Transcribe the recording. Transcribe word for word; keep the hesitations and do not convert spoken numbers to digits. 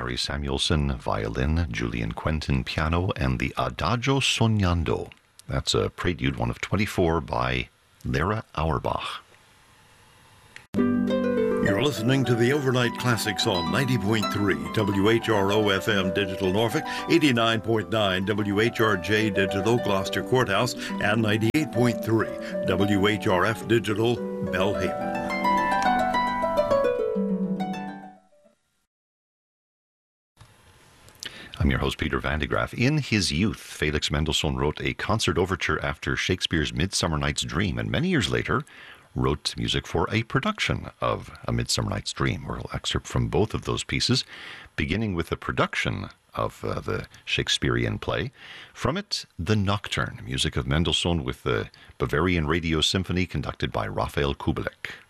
Mary Samuelson, violin, Julian Quentin, piano, and the Adagio Sognando. That's a prelude, one of twenty-four, by Lara Auerbach. You're listening to the Overnight Classics on ninety point three W H R O F M Digital Norfolk, eighty-nine point nine W H R J Digital Gloucester Courthouse, and ninety-eight point three W H R F Digital Belhaven. I'm your host, Peter Van de Graaff. In his youth, Felix Mendelssohn wrote a concert overture after Shakespeare's Midsummer Night's Dream, and many years later wrote music for a production of A Midsummer Night's Dream. We'll excerpt from both of those pieces, beginning with the production of uh, the Shakespearean play. From it, The Nocturne, music of Mendelssohn with the Bavarian Radio Symphony conducted by Raphael Kubelik.